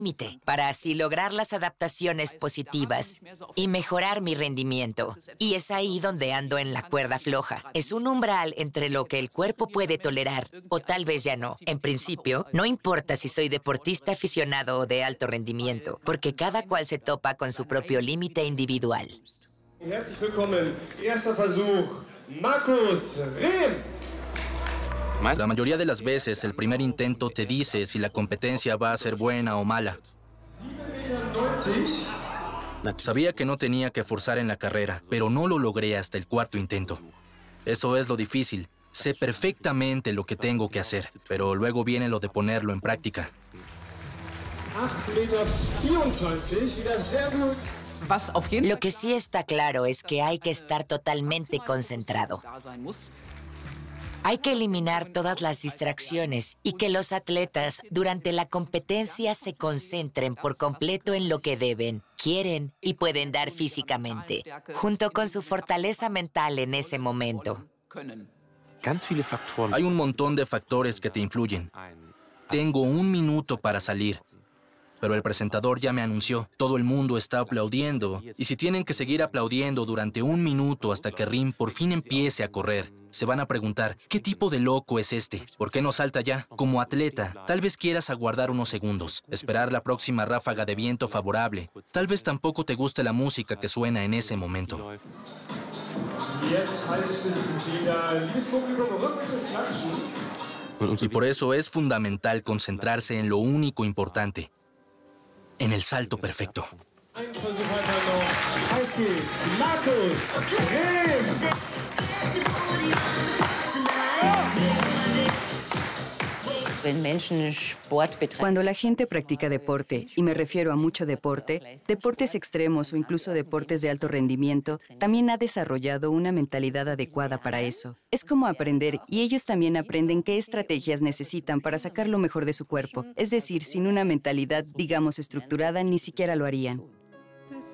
límite para así lograr las adaptaciones positivas y mejorar mi rendimiento. Y es ahí donde ando en la cuerda floja. Es un umbral entre lo que el cuerpo puede tolerar o tal vez ya no. En principio, no importa si soy deportista aficionado o de alto rendimiento, porque cada cual se topa con su propio límite individual. Herzlich willkommen. Erster Versuch, Markus Rehm. La mayoría de las veces, el primer intento te dice si la competencia va a ser buena o mala. 7,90 m. Sabía que no tenía que forzar en la carrera, pero no lo logré hasta el cuarto intento. Eso es lo difícil. Sé perfectamente lo que tengo que hacer, pero luego viene lo de ponerlo en práctica. 8,24 m, wieder sehr gut. Lo que sí está claro es que hay que estar totalmente concentrado. Hay que eliminar todas las distracciones y que los atletas durante la competencia se concentren por completo en lo que deben, quieren y pueden dar físicamente, junto con su fortaleza mental en ese momento. Hay un montón de factores que te influyen. Tengo 1 minuto para salir. Pero el presentador ya me anunció. Todo el mundo está aplaudiendo. Y si tienen que seguir aplaudiendo durante 1 minuto hasta que Rehm por fin empiece a correr, se van a preguntar, ¿qué tipo de loco es este? ¿Por qué no salta ya? Como atleta, tal vez quieras aguardar unos segundos, esperar la próxima ráfaga de viento favorable. Tal vez tampoco te guste la música que suena en ese momento. Jetzt heißt es wieder, liebes Publikum, rhythmisches Klatschen. Y por eso es fundamental concentrarse en lo único importante. En el salto perfecto. Ein Versuch weiter noch. Auf geht's. Markus Rehm. Cuando la gente practica deporte, y me refiero a mucho deporte, deportes extremos o incluso deportes de alto rendimiento, también ha desarrollado una mentalidad adecuada para eso. Es como aprender, y ellos también aprenden qué estrategias necesitan para sacar lo mejor de su cuerpo. Es decir, sin una mentalidad, digamos, estructurada, ni siquiera lo harían.